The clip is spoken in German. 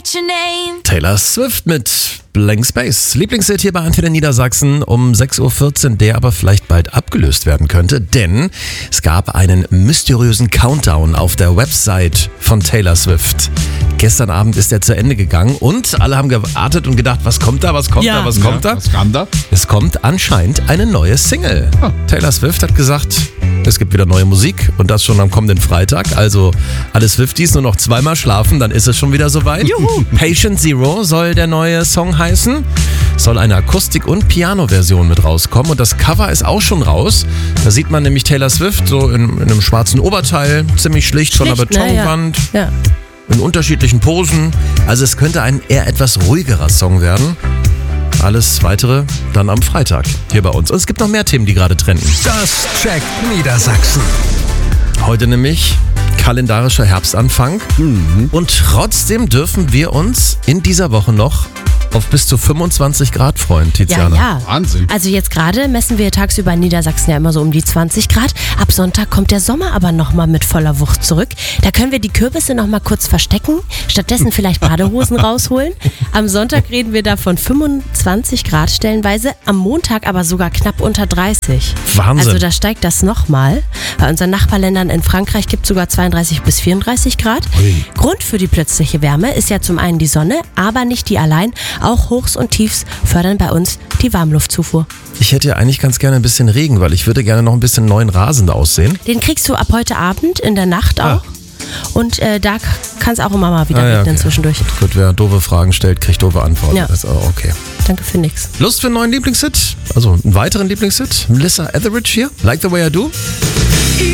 your name. Taylor Swift mit Blank Space. Lieblingshit hier bei Antenne Niedersachsen um 6.14 Uhr, der aber vielleicht bald abgelöst werden könnte, denn es gab einen mysteriösen Countdown auf der Website von Taylor Swift. Gestern Abend ist er zu Ende gegangen und alle haben gewartet und gedacht, was kommt da, was kommt da? Was kam da? Es kommt anscheinend eine neue Single. Taylor Swift hat gesagt, es gibt wieder neue Musik und das schon am kommenden Freitag. Also alle Swifties nur noch zweimal schlafen, dann ist es schon wieder soweit. Juhu. Patient Zero soll der neue Song heißen. Soll eine Akustik- und Piano-Version mit rauskommen und das Cover ist auch schon raus. Da sieht man nämlich Taylor Swift so in einem schwarzen Oberteil, ziemlich schlicht von einer Betonwand. Ne? Ja. In unterschiedlichen Posen. Also es könnte ein eher etwas ruhigerer Song werden. Alles Weitere dann am Freitag hier bei uns. Und es gibt noch mehr Themen, die gerade trenden. Das checkt Niedersachsen. Heute nämlich kalendarischer Herbstanfang. Und trotzdem dürfen wir uns in dieser Woche noch auf bis zu 25 Grad freuen, Tiziana. Ja. Wahnsinn. Also jetzt gerade messen wir tagsüber in Niedersachsen ja immer so um die 20 Grad. Ab Sonntag kommt der Sommer aber nochmal mit voller Wucht zurück. Da können wir die Kürbisse nochmal kurz verstecken, stattdessen vielleicht Badehosen rausholen. Am Sonntag reden wir da von 25 Grad stellenweise, am Montag aber sogar knapp unter 30. Wahnsinn. Also da steigt das nochmal. Bei unseren Nachbarländern in Frankreich gibt es sogar 32 bis 34 Grad. Ui. Grund für die plötzliche Wärme ist ja zum einen die Sonne, aber nicht die allein. Auch Hochs und Tiefs fördern bei uns die Warmluftzufuhr. Ich hätte ja eigentlich ganz gerne ein bisschen Regen, weil ich würde gerne noch ein bisschen neuen Rasen aussehen. Den kriegst du ab heute Abend in der Nacht auch. Und da kann es auch immer mal wieder regnen zwischendurch. Gut, wer doofe Fragen stellt, kriegt doofe Antworten. Ja. Das ist auch okay. Danke für nix. Lust für einen neuen Lieblingshit? Also einen weiteren Lieblingshit? Melissa Etheridge hier? Like the way I do?